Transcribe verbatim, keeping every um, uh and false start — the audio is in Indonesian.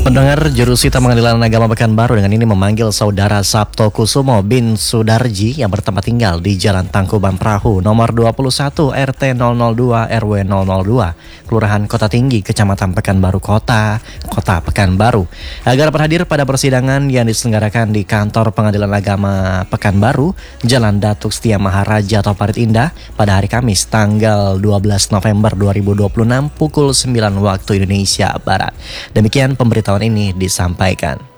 Pendengar, Jurusita Pengadilan Agama Pekanbaru dengan ini memanggil saudara Sabto Kusumo bin Sudarji yang bertempat tinggal di Jalan Tangkuban Perahu nomor dua puluh satu R T nol nol dua R W nol nol dua Kelurahan Kota Tinggi, Kecamatan Pekanbaru Kota, Kota Pekanbaru agar berhadir pada persidangan yang diselenggarakan di Kantor Pengadilan Agama Pekanbaru, Jalan Datuk Setia Maharaja atau Parit Indah pada hari Kamis tanggal dua belas November dua ribu dua puluh enam pukul sembilan waktu Indonesia Barat. Demikian pemberitahuan ini disampaikan.